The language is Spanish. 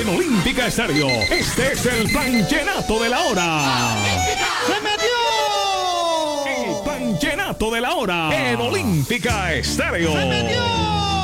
en Olímpica Estéreo. Este es el Planchenato de la Hora. ¡Se metió! El Planchenato de la Hora en Olímpica Estéreo. ¡Se metió!